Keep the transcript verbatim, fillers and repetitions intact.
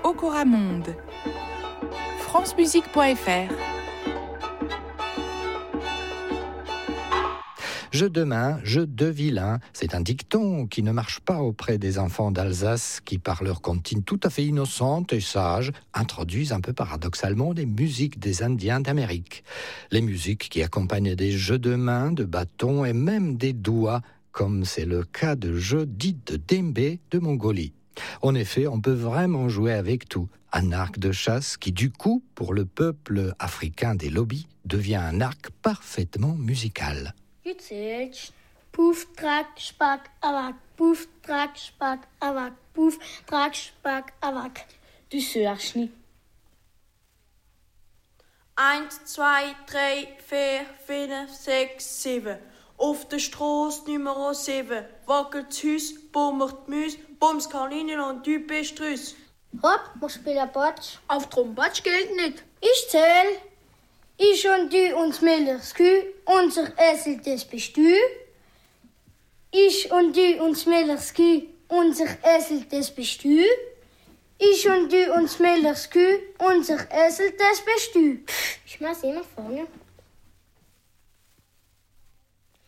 Okoramonde. francemusique point f r. Jeu de main, jeu de vilain, c'est un dicton qui ne marche pas auprès des enfants d'Alsace qui, par leur comptine tout à fait innocente et sage, introduisent un peu paradoxalement les musiques des Indiens d'Amérique. Les musiques qui accompagnent des jeux de main, de bâtons et même des doigts, comme c'est le cas de jeux dits de Djembé de Mongolie. En effet, on peut vraiment jouer avec tout. Un arc de chasse qui, du coup, pour le peuple africain des lobbies, devient un arc parfaitement musical. Je zählst. Puff, Track, Spack, Awak. Puff, Track, Spack, Awak. Puff, Track, Spack, Awak. Du sägst nicht. Eins, zwei, drei, vier, fünf, sechs, sieben. Auf der Strasse Nummer sieben. Wackelt das Haus, bummert die Mäuse, bums Kaninchen und du bist Rüss. Hopp, wir spielen Batsch. Auf Trompatsch gilt nicht. Ich zähl. Ich und du uns Millers Kühe, unser Esel, das bist du. Ich und du uns Millers Kühe, unser Esel, das bist du. Ich und du uns Millers Kühe, unser Esel, das bist du. Ich mach's immer vorne.